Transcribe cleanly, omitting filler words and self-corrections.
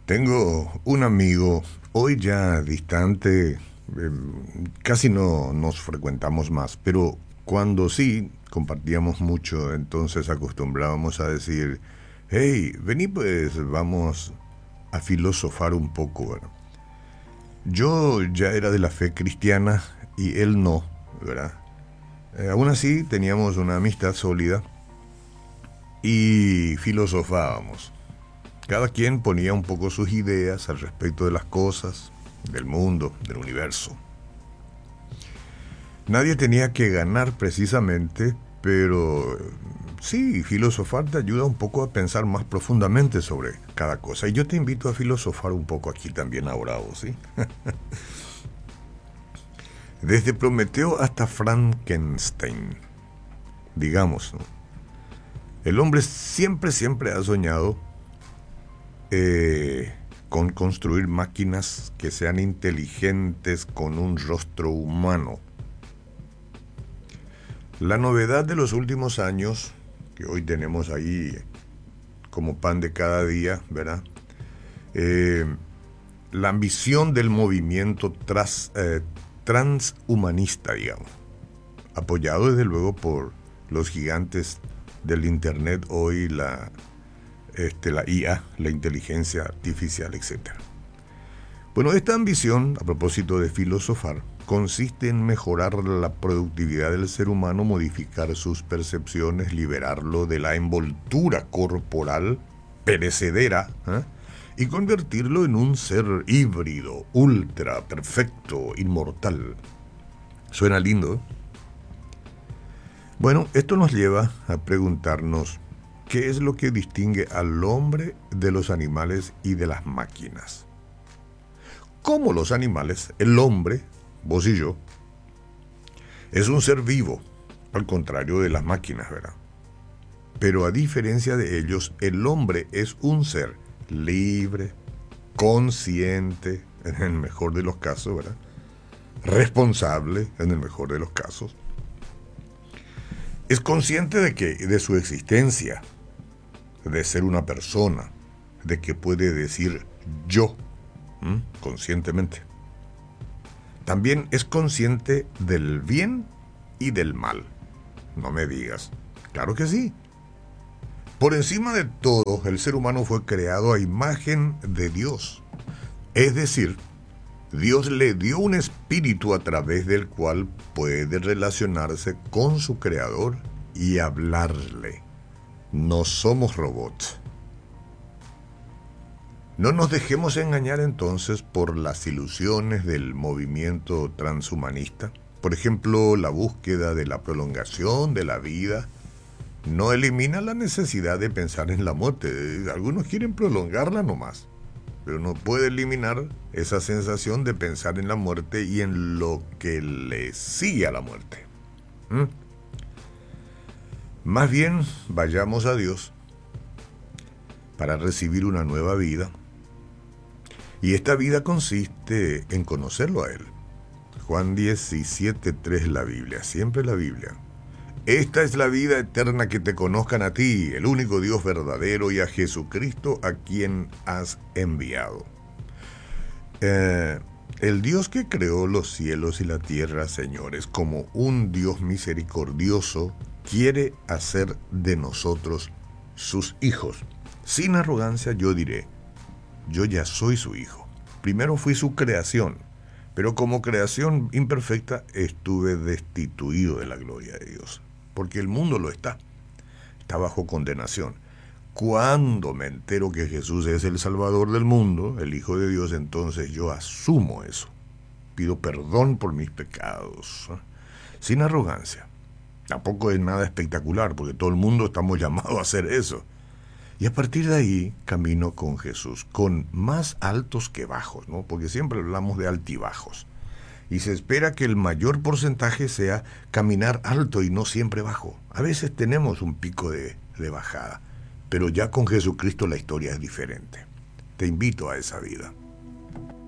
Tengo un amigo, hoy ya distante, casi no nos frecuentamos más, pero cuando sí compartíamos mucho, entonces acostumbrábamos a decir, hey, vení pues, vamos a filosofar un poco. Bueno, yo ya era de la fe cristiana y él no, ¿verdad? Aún así teníamos una amistad sólida y filosofábamos. Cada quien ponía un poco sus ideas al respecto de las cosas, del mundo, del universo. Nadie tenía que ganar precisamente, pero sí, filosofar te ayuda un poco a pensar más profundamente sobre cada cosa. Y yo te invito a filosofar un poco aquí también ahora, vos, ¿sí? Desde Prometeo hasta Frankenstein, digamos, ¿no? El hombre siempre ha soñado con construir máquinas que sean inteligentes con un rostro humano. La novedad de los últimos años, que hoy tenemos ahí como pan de cada día, ¿verdad? La ambición del movimiento transhumanista, digamos, apoyado desde luego por los gigantes del Internet hoy, la IA, la inteligencia artificial, etc. Bueno, esta ambición, a propósito de filosofar, consiste en mejorar la productividad del ser humano, modificar sus percepciones, liberarlo de la envoltura corporal perecedera, ¿eh? Y convertirlo en un ser híbrido, ultra, perfecto, inmortal. Suena lindo, ¿eh? Bueno, esto nos lleva a preguntarnos ¿qué es lo que distingue al hombre de los animales y de las máquinas? Como los animales, el hombre, vos y yo, es un ser vivo, al contrario de las máquinas, ¿verdad? Pero a diferencia de ellos, el hombre es un ser libre, consciente, en el mejor de los casos, ¿verdad? Responsable, en el mejor de los casos. Es consciente de su existencia, de ser una persona, de que puede decir yo, conscientemente. También es consciente del bien y del mal. No me digas. Claro que sí. Por encima de todo, el ser humano fue creado a imagen de Dios. Es decir, Dios le dio un espíritu a través del cual puede relacionarse con su creador y hablarle. No somos robots. No nos dejemos engañar entonces por las ilusiones del movimiento transhumanista. Por ejemplo, la búsqueda de la prolongación de la vida no elimina la necesidad de pensar en la muerte. Algunos quieren prolongarla nomás, pero no puede eliminar esa sensación de pensar en la muerte y en lo que le sigue a la muerte. Más bien, vayamos a Dios para recibir una nueva vida. Y esta vida consiste en conocerlo a Él. Juan 17:3, la Biblia, siempre la Biblia. Esta es la vida eterna, que te conozcan a ti, el único Dios verdadero, y a Jesucristo a quien has enviado. El Dios que creó los cielos y la tierra, señores, como un Dios misericordioso, quiere hacer de nosotros sus hijos. Sin arrogancia yo diré, yo ya soy su hijo. Primero fui su creación, pero como creación imperfecta estuve destituido de la gloria de Dios, porque el mundo lo está bajo condenación. Cuando me entero que Jesús es el Salvador del mundo, el Hijo de Dios, entonces yo asumo eso. Pido perdón por mis pecados, sin arrogancia. Tampoco es nada espectacular, porque todo el mundo estamos llamados a hacer eso. Y a partir de ahí camino con Jesús, con más altos que bajos, ¿no? Porque siempre hablamos de altibajos. Y se espera que el mayor porcentaje sea caminar alto y no siempre bajo. A veces tenemos un pico de bajada, pero ya con Jesucristo la historia es diferente. Te invito a esa vida.